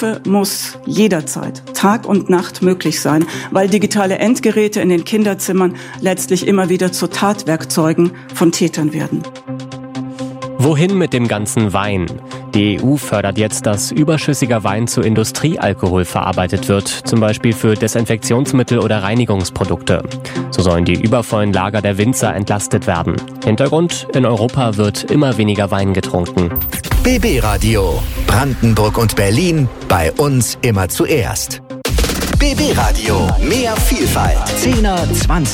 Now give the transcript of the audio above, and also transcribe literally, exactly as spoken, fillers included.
Hilfe muss jederzeit, Tag und Nacht möglich sein, weil digitale Endgeräte in den Kinderzimmern letztlich immer wieder zu Tatwerkzeugen von Tätern werden. Wohin mit dem ganzen Wein? Die E U fördert jetzt, dass überschüssiger Wein zu Industriealkohol verarbeitet wird, zum Beispiel für Desinfektionsmittel oder Reinigungsprodukte. So sollen die übervollen Lager der Winzer entlastet werden. Hintergrund: in Europa wird immer weniger Wein getrunken. B B Radio. Brandenburg und Berlin. Bei uns immer zuerst. B B Radio. Mehr Vielfalt. Zehner, zwanzig